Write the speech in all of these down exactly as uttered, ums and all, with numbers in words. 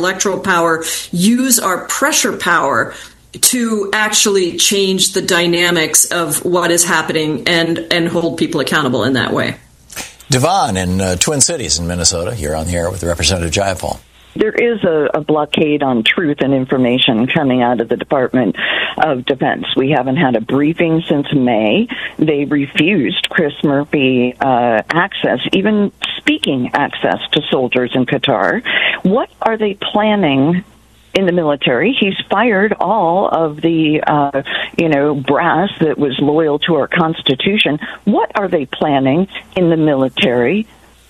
electoral power, use our pressure power to actually change the dynamics of what is happening and, and hold people accountable in that way. Devon in uh, Twin Cities in Minnesota, you're on the air with Representative Jayapal. There is a, a blockade on truth and information coming out of the Department of Defense. We haven't had a briefing since May. They refused Chris Murphy uh, access, even speaking access to soldiers in Qatar. What are they planning in the military? He's fired all of the, uh, you know, brass that was loyal to our Constitution. What are they planning in the military?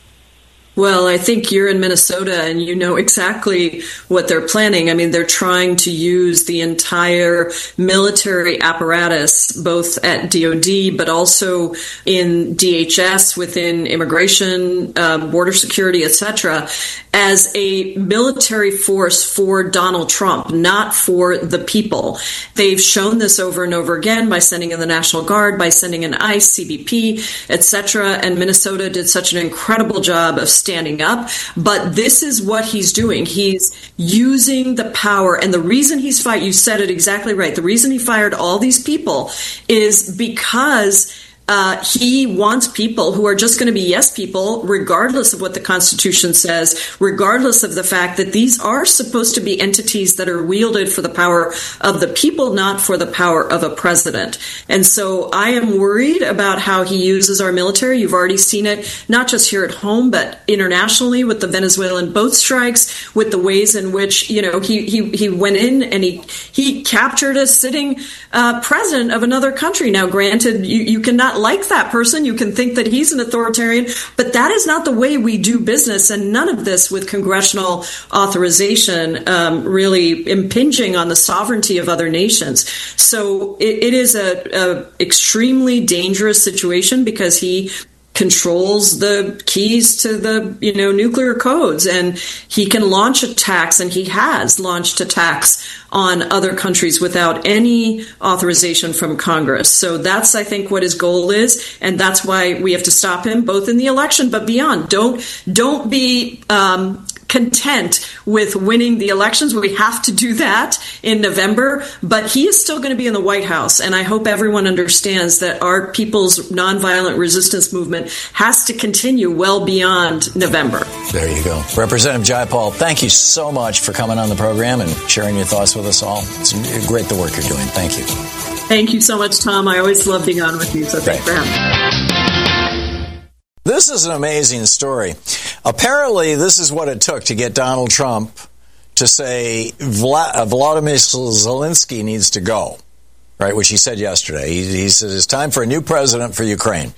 Well, I think you're in Minnesota and you know exactly what they're planning. I mean, they're trying to use the entire military apparatus, both at D O D, but also in D H S, within immigration, uh, border security, et cetera, as a military force for Donald Trump, not for the people. They've shown this over and over again by sending in the National Guard, by sending in ICE, C B P, et cetera. And Minnesota did such an incredible job of standing up. But this is what he's doing. He's using the power. And the reason he's fired, you said it exactly right. The reason he fired all these people is because Uh, he wants people who are just going to be yes people, regardless of what the Constitution says, regardless of the fact that these are supposed to be entities that are wielded for the power of the people, not for the power of a president. And so I am worried about how he uses our military. You've already seen it, not just here at home, but internationally with the Venezuelan boat strikes, with the ways in which, you know, he, he, he went in and he, he captured a sitting uh, president of another country. Now, granted, you, you cannot like that person. You can think that he's an authoritarian, but that is not the way we do business. And none of this with congressional authorization um, really impinging on the sovereignty of other nations. So it, it is a, a extremely dangerous situation because he controls the keys to the, you know, nuclear codes, and he can launch attacks, and he has launched attacks on other countries without any authorization from Congress. So that's, I think, what his goal is, and that's why we have to stop him, both in the election but beyond. Don't don't be um, content with winning the elections. We have to do that in November, but he is still going to be in the White House, and I hope everyone understands that our people's nonviolent resistance movement has to continue well beyond November. There you go. Representative Jayapal, thank you so much for coming on the program and sharing your thoughts with us all. It's great the work you're doing. Thank you. Thank you so much, Tom. I always love being on with you, so thanks for having me. This is an amazing story. Apparently, this is what it took to get Donald Trump to say Vla- Volodymyr Zelensky needs to go, right, which he said yesterday. He, he said it's time for a new president for Ukraine.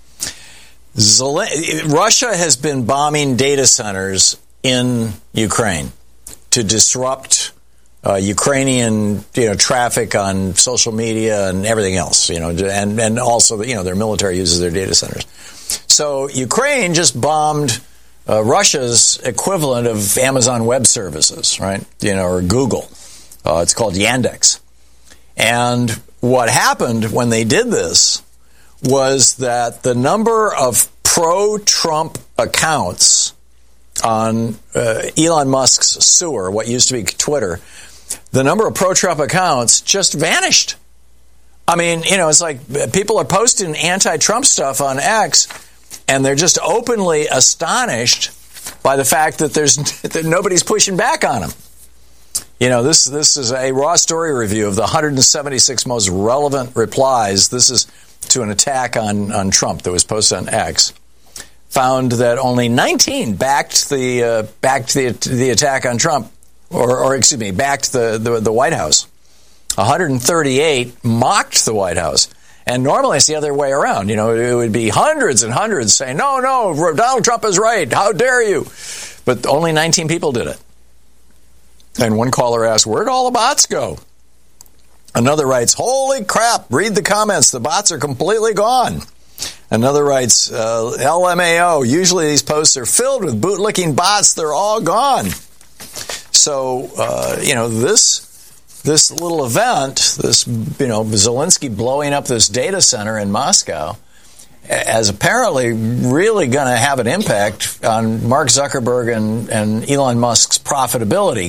Zelen- Russia has been bombing data centers in Ukraine to disrupt uh, Ukrainian, you know, traffic on social media and everything else, you know, and, and also, you know, their military uses their data centers. So Ukraine just bombed uh, Russia's equivalent of Amazon Web Services, right? You know, or Google. Uh, it's called Yandex. And what happened when they did this was that the number of pro-Trump accounts on uh, Elon Musk's sewer, what used to be Twitter, the number of pro-Trump accounts just vanished. I mean, you know, it's like people are posting anti-Trump stuff on X, and they're just openly astonished by the fact that there's that nobody's pushing back on them. You know, this this is a raw story review of the one hundred seventy-six most relevant replies. This is to an attack on, on Trump that was posted on X. Found that only nineteen backed the uh, backed the the attack on Trump, or, or excuse me, backed the, the, the White House. one hundred thirty-eight mocked the White House. And normally it's the other way around. You know, it would be hundreds and hundreds saying, no, no, Donald Trump is right. How dare you? But only nineteen people did it. And one caller asked, where'd all the bots go? Another writes, holy crap, read the comments. The bots are completely gone. Another writes, uh, L M A O, usually these posts are filled with bootlicking bots. They're all gone. So, uh, you know, this... This little event, this, you know, Zelensky blowing up this data center in Moscow, is apparently really going to have an impact on Mark Zuckerberg and, and Elon Musk's profitability.